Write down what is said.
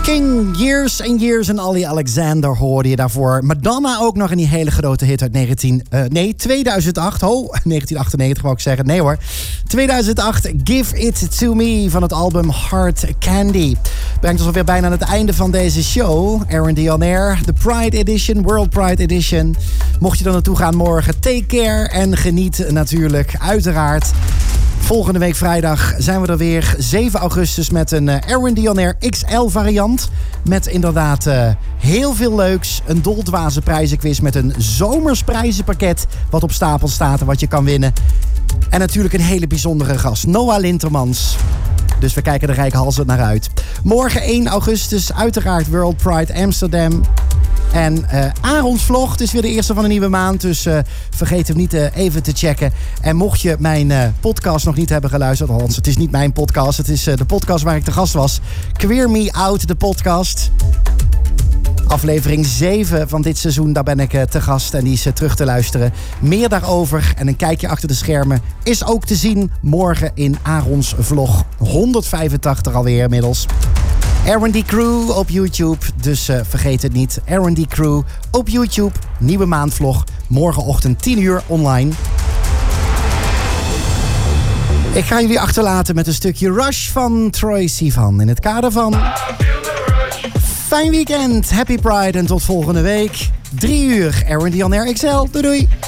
King, Years and Years en Ali Alexander hoorde je daarvoor. Madonna ook nog in die hele grote hit uit 2008. 1998 wou ik zeggen. Nee hoor. 2008, Give It To Me van het album Hard Candy. Brengt ons alweer bijna aan het einde van deze show. R&D On Air, de Pride Edition, World Pride Edition. Mocht je er naartoe gaan morgen, take care en geniet natuurlijk, uiteraard. Volgende week vrijdag zijn we er weer, 7 augustus, met een R&D On Air XL variant. Met inderdaad heel veel leuks. Een doldwaze prijzenquiz met een zomers prijzenpakket wat op stapel staat en wat je kan winnen. En natuurlijk een hele bijzondere gast, Noah Lintermans. Dus we kijken er reikhalzend naar uit. Morgen 1 augustus, uiteraard World Pride Amsterdam. En Aarons vlog, het is weer de eerste van de nieuwe maand. Dus vergeet hem niet even te checken. En mocht je mijn podcast nog niet hebben geluisterd, althans het is niet mijn podcast, het is de podcast waar ik te gast was. Queer Me Out, de podcast. Aflevering 7 van dit seizoen, daar ben ik te gast en die is terug te luisteren. Meer daarover en een kijkje achter de schermen is ook te zien morgen in Aarons vlog. 185 alweer inmiddels. R&D Crew op YouTube, dus vergeet het niet. R&D Crew op YouTube, nieuwe maandvlog, morgenochtend 10 uur online. Ik ga jullie achterlaten met een stukje Rush van Troye Sivan in het kader van... Fijn weekend, happy Pride en tot volgende week. 3 uur, R&D On Air XL. Doei doei.